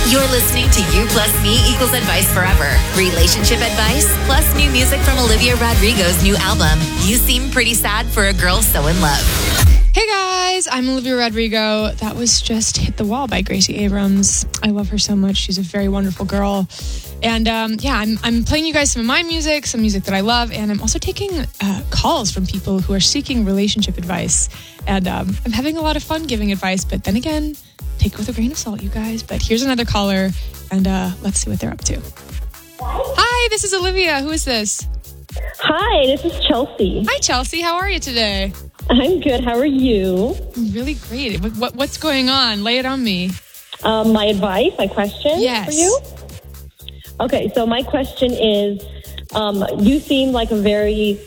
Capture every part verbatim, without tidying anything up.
You're listening to You Plus Me Equals Advice Forever. Relationship advice plus new music from Olivia Rodrigo's new album, You Seem Pretty Sad for a Girl So in Love. Hey guys, I'm Olivia Rodrigo. That was just Hit the Wall by Gracie Abrams. I love her so much. She's a very wonderful girl. And um, yeah, I'm, I'm playing you guys some of my music, some music that I love. And I'm also taking uh, calls from people who are seeking relationship advice. And um, I'm having a lot of fun giving advice. But then again, take it with a grain of salt, you guys. But here's another caller. And uh, let's see what they're up to. Hi, this is Olivia. Who is this? Hi, this is Chelsea. Hi, Chelsea. How are you today? I'm good. How are you? I'm really great. What, what, what's going on? Lay it on me. Um, my advice, my question yes. for you? Okay, so my question is, um, you seem like a very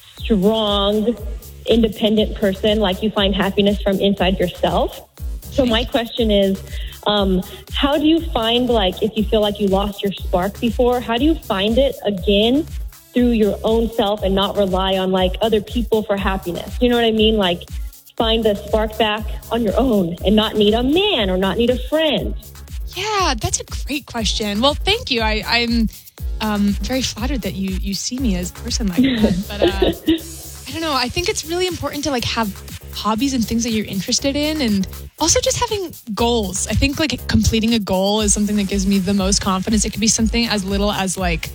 strong, independent person, like you find happiness from inside yourself. So my question is, um, how do you find, like, if you feel like you lost your spark before, how do you find it again through your own self and not rely on, like, other people for happiness? You know what I mean? Like, find the spark back on your own and not need a man or not need a friend. Yeah, that's a great question. Well, thank you. I, I'm um, very flattered that you you see me as a person like that. But uh, I don't know. I think it's really important to like have hobbies and things that you're interested in, and also just having goals. I think like completing a goal is something that gives me the most confidence. It could be something as little as like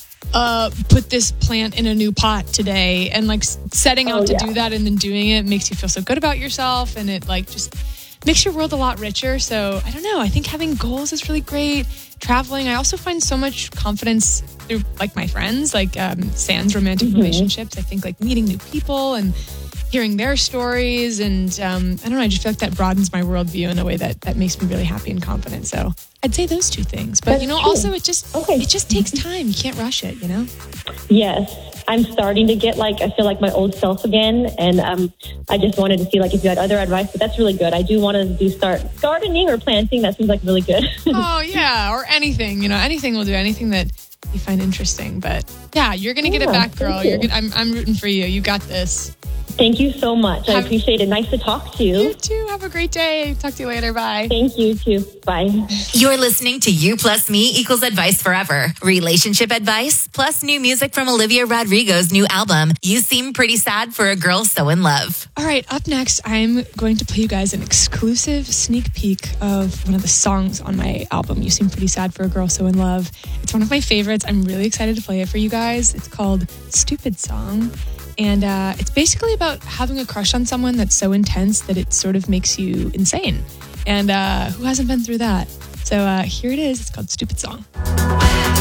uh, put this plant in a new pot today, and like setting out oh, to yeah. do that and then doing it makes you feel so good about yourself, and it like just makes your world a lot richer. So I don't know. I think having goals is really great. Traveling. I also find so much confidence through like my friends, like um, Sans romantic mm-hmm. relationships. I think like meeting new people and hearing their stories. And um, I don't know. I just feel like that broadens my worldview in a way that, that makes me really happy and confident. So I'd say those two things. But, That's you know, true. also it just okay. it just takes time. You can't rush it, you know? Yes. I'm starting to get like, I feel like my old self again. And um, I just wanted to see like if you had other advice, but that's really good. I do want to do start gardening or planting. That seems like really good. Oh, yeah. Or anything, you know, anything will do, anything that you find interesting. But yeah, you're going to get yeah, it back, girl. you. You're gonna, I'm, I'm rooting for you. You got this. Thank you so much. Have, I appreciate it. Nice to talk to you. You too. Have a great day. Talk to you later. Bye. Thank you too. Bye. You're listening to You Plus Me Equals Advice Forever. Relationship advice plus new music from Olivia Rodrigo's new album, You Seem Pretty Sad for a Girl So in Love. All right, up next, I'm going to play you guys an exclusive sneak peek of one of the songs on my album, You Seem Pretty Sad for a Girl So in Love. It's one of my favorites. I'm really excited to play it for you guys. It's called Stupid Song. And uh, it's basically about having a crush on someone that's so intense that it sort of makes you insane. And uh, who hasn't been through that? So uh, here it is. It's called Stupid Song.